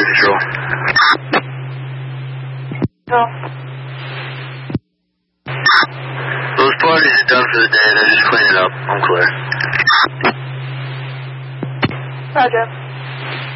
Control. No. Those parties are done for the day. They're just cleaning up. I'm clear. Roger.